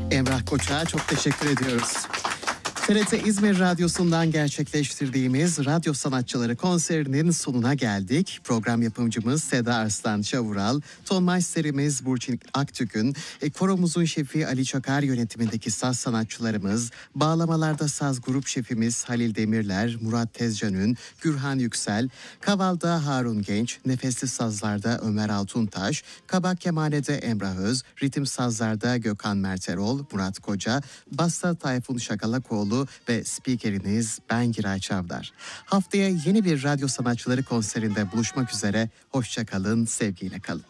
Emrah Koç'a çok teşekkür ediyoruz. TRT İzmir Radyosu'ndan gerçekleştirdiğimiz Radyo Sanatçıları konserinin sonuna geldik. Program yapımcımız Seda Arslan Çavural, ton meisterimiz Burçin Aktürk'ün, koromuzun şefi Ali Çakar yönetimindeki saz sanatçılarımız, bağlamalarda saz grup şefimiz Halil Demirler, Murat Tezcanün, Gürhan Yüksel, kavalda Harun Genç, nefesli sazlarda Ömer Altuntaş, kabak kemanede Emrah Öz, ritim sazlarda Gökhan Merterol, Murat Koca, basta Tayfun Şakalakoğlu ve spikeriniz ben Giray Çavdar. Haftaya yeni bir radyo sanatçıları konserinde buluşmak üzere. Hoşça kalın, sevgiyle kalın.